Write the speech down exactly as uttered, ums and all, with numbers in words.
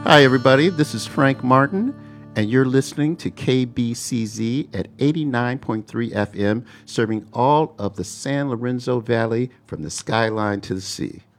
Hi, everybody. This is Frank Martin, and you're listening to K B C Z at eighty-nine point three F M, serving all of the San Lorenzo Valley from the skyline to the sea.